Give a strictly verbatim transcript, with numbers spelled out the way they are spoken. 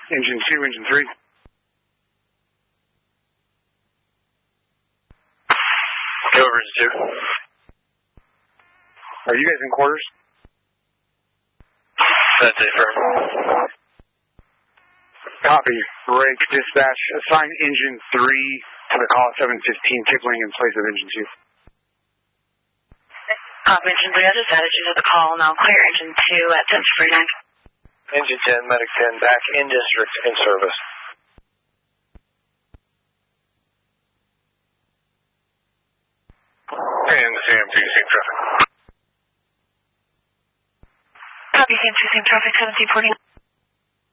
Engine two, engine three. Go over engine two. Are you guys in quarters? That's a firm. Copy. Break dispatch. Assign engine three to the call at seven fifteen, tickling in place of engine two. Copy, engine three, I just added you to the call. Now clear engine two at ten forty-nine. Engine ten, medic ten, back in district, in service. And C M two, same traffic. Copy, C M two, same traffic, seventeen forty.